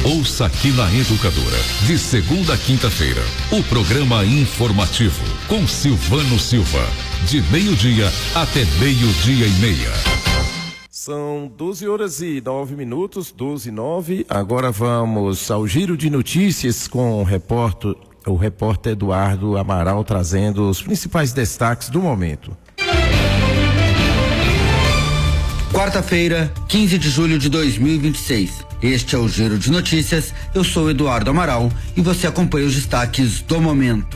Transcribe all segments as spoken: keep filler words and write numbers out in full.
Ouça aqui na Educadora, de segunda a quinta-feira, o programa informativo com Silvano Silva, de meio-dia até meio-dia e meia. São doze horas e nove minutos, doze e nove. Agora vamos ao giro de notícias com o repórter, o repórter Eduardo Amaral trazendo os principais destaques do momento. Quarta-feira, quinze de julho de dois mil e vinte e seis. Este é o Giro de Notícias. Eu sou Eduardo Amaral e você acompanha os destaques do momento.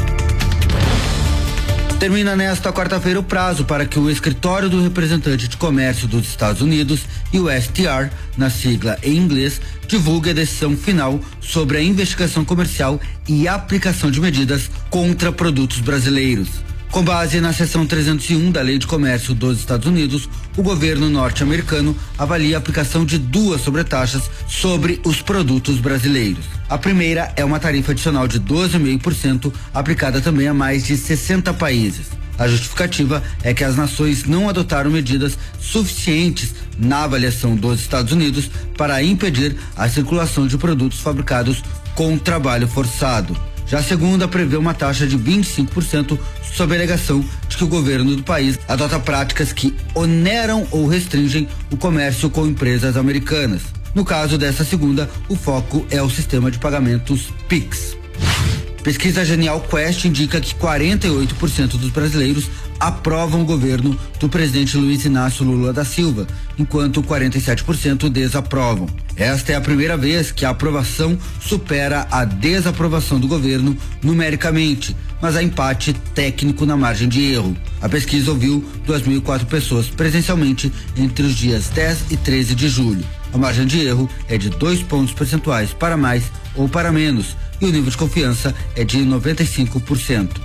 Termina nesta quarta-feira o prazo para que o Escritório do Representante de Comércio dos Estados Unidos e o S T R, na sigla em inglês, divulgue a decisão final sobre a investigação comercial e aplicação de medidas contra produtos brasileiros. Com base na seção trezentos e um da Lei de Comércio dos Estados Unidos, o governo norte-americano avalia a aplicação de duas sobretaxas sobre os produtos brasileiros. A primeira é uma tarifa adicional de doze vírgula cinco por cento aplicada também a mais de sessenta países. A justificativa é que as nações não adotaram medidas suficientes na avaliação dos Estados Unidos para impedir a circulação de produtos fabricados com trabalho forçado. Já a segunda prevê uma taxa de vinte e cinco por cento sob a alegação de que o governo do país adota práticas que oneram ou restringem o comércio com empresas americanas. No caso dessa segunda, o foco é o sistema de pagamentos Pix. Pesquisa Genial Quest indica que quarenta e oito por cento dos brasileiros aprovam o governo do presidente Luiz Inácio Lula da Silva, enquanto quarenta e sete por cento desaprovam. Esta é a primeira vez que a aprovação supera a desaprovação do governo numericamente, mas há empate técnico na margem de erro. A pesquisa ouviu duas mil e quatro pessoas presencialmente entre os dias dez e treze de julho. A margem de erro é de dois pontos percentuais para mais ou para menos, e o nível de confiança é de noventa e cinco por cento.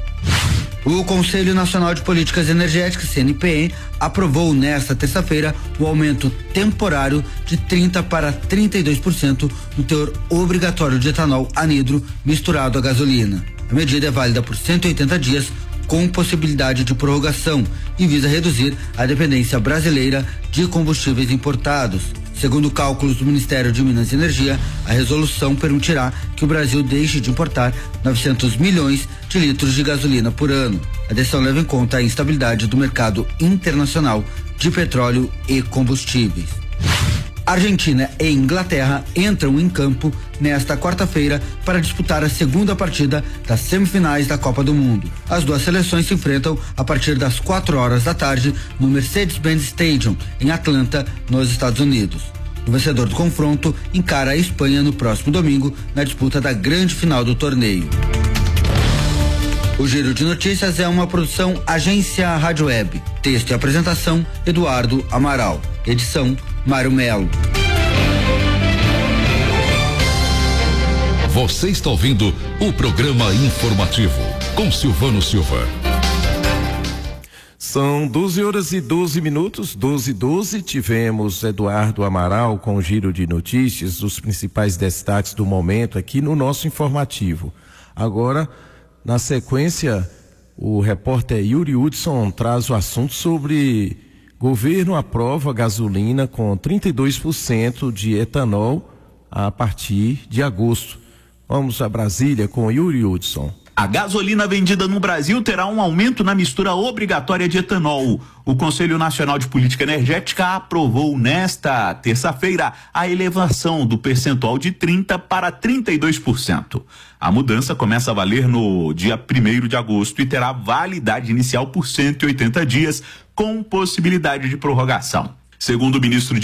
O Conselho Nacional de Políticas Energéticas, C N P E, aprovou nesta terça-feira o aumento temporário de trinta para trinta e dois por cento no teor obrigatório de etanol anidro misturado à gasolina. A medida é válida por cento e oitenta dias, com possibilidade de prorrogação, e visa reduzir a dependência brasileira de combustíveis importados. Segundo cálculos do Ministério de Minas e Energia, a resolução permitirá que o Brasil deixe de importar novecentos milhões de litros de gasolina por ano. A decisão leva em conta a instabilidade do mercado internacional de petróleo e combustíveis. Argentina e Inglaterra entram em campo nesta quarta-feira para disputar a segunda partida das semifinais da Copa do Mundo. As duas seleções se enfrentam a partir das quatro horas da tarde no Mercedes-Benz Stadium, em Atlanta, nos Estados Unidos. O vencedor do confronto encara a Espanha no próximo domingo na disputa da grande final do torneio. O Giro de Notícias é uma produção Agência Rádio Web. Texto e apresentação, Eduardo Amaral. Edição, Mário Melo. Você está ouvindo o programa informativo com Silvano Silva. São doze horas e doze minutos, doze e doze. Tivemos Eduardo Amaral com o Giro de Notícias, os principais destaques do momento aqui no nosso informativo. Agora, na sequência, o repórter Yuri Hudson traz o assunto sobre governo aprova gasolina com trinta e dois por cento de etanol a partir de agosto. Vamos a Brasília com Yuri Hudson. A gasolina vendida no Brasil terá um aumento na mistura obrigatória de etanol. O Conselho Nacional de Política Energética aprovou nesta terça-feira a elevação do percentual de trinta para trinta e dois por cento. A mudança começa a valer no dia primeiro de agosto e terá validade inicial por cento e oitenta dias, com possibilidade de prorrogação. Segundo o ministro de